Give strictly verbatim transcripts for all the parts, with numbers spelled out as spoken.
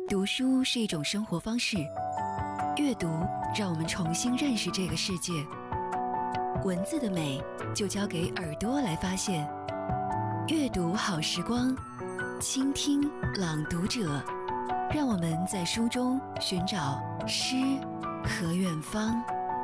读书是一种生活方式，阅读让我们重新认识这个世界。文字的美就交给耳朵来发现。阅读好时光，倾听朗读者，让我们在书中寻找诗和远方。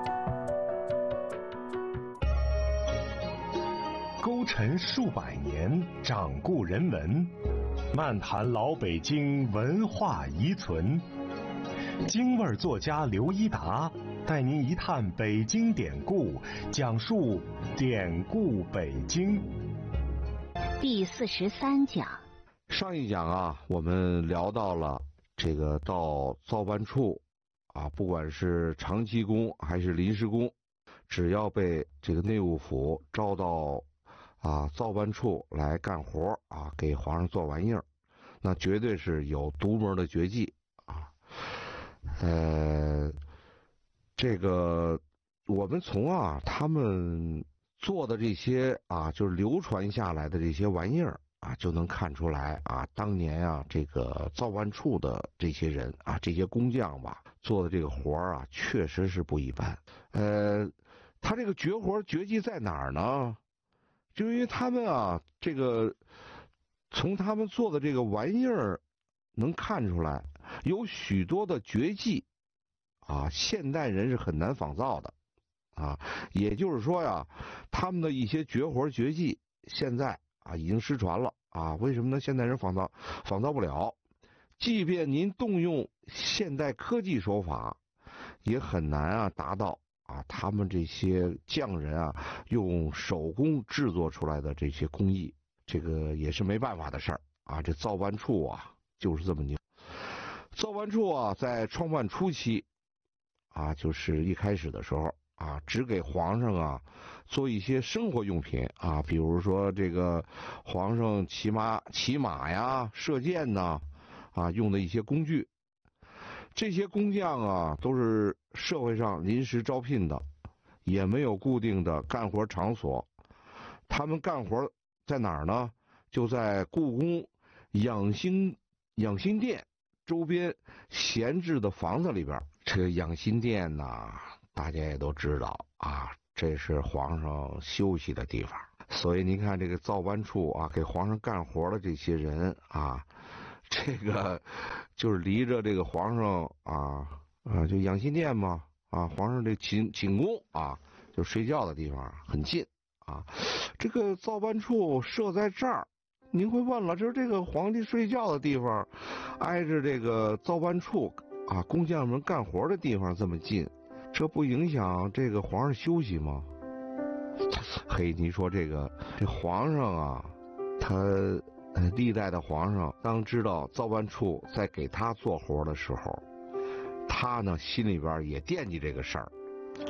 勾陈数百年，掌故人文，漫谈老北京文化遗存。京味作家刘一达带您一探北京典故，讲述典故北京。 第四十三讲。 上一讲啊，我们聊到了这个到造办处啊，不管是长期工还是临时工，只要被这个内务府招到啊造办处来干活啊，给皇上做玩意儿，那绝对是有独门的绝技啊。呃，这个我们从啊他们做的这些啊，就是流传下来的这些玩意儿啊，就能看出来啊，当年啊这个造办处的这些人啊，这些工匠吧，做的这个活儿啊，确实是不一般。呃，他这个绝活绝技在哪儿呢？就因为他们啊，这个从他们做的这个玩意儿能看出来，有许多的绝技啊，现代人是很难仿造的啊。也就是说呀，他们的一些绝活绝技现在啊已经失传了啊。为什么呢？现代人仿造仿造不了，即便您动用现代科技手法，也很难啊达到啊，他们这些匠人啊，用手工制作出来的这些工艺，这个也是没办法的事儿啊。这造办处啊，就是这么牛。造办处啊，在创办初期啊，就是一开始的时候啊，只给皇上啊做一些生活用品啊，比如说这个皇上骑马、骑马呀、射箭呐，啊，用的一些工具。这些工匠啊，都是社会上临时招聘的，也没有固定的干活场所。他们干活在哪儿呢？就在故宫养心养心殿周边闲置的房子里边。这个养心殿呐，大家也都知道啊，这是皇上休息的地方。所以您看这个造办处啊，给皇上干活的这些人啊，这个就是离着这个皇上啊啊，就养心殿嘛啊，皇上这寝寝宫啊，就睡觉的地方很近啊。这个造办处设在这儿，您会问了，就是这个皇帝睡觉的地方，挨着这个造办处啊，工匠们干活的地方这么近，这不影响这个皇上休息吗？嘿，你说这个这皇上啊，他呃历代的皇上当知道造办处在给他做活的时候，他呢心里边也惦记这个事儿，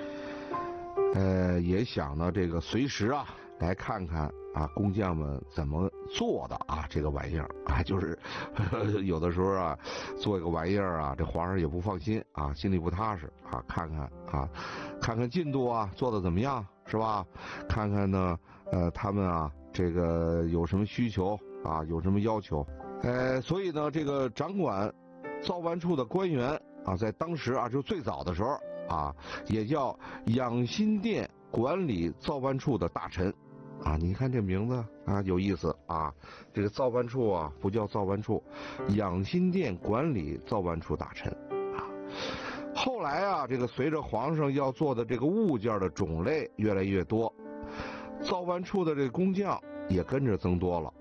呃，也想呢这个随时啊来看看啊工匠们怎么做的啊这个玩意儿啊，就是呵呵有的时候啊做一个玩意儿啊，这皇上也不放心啊，心里不踏实啊，看看啊看看进度啊做的怎么样，是吧？看看呢呃他们啊这个有什么需求啊，有什么要求，呃，所以呢这个掌管造办处的官员啊，在当时啊就最早的时候啊，也叫养心殿管理造办处的大臣啊。你看这名字啊有意思啊，这个造办处啊不叫造办处，养心殿管理造办处大臣啊。后来啊，这个随着皇上要做的这个物件的种类越来越多，造办处的这个工匠也跟着增多了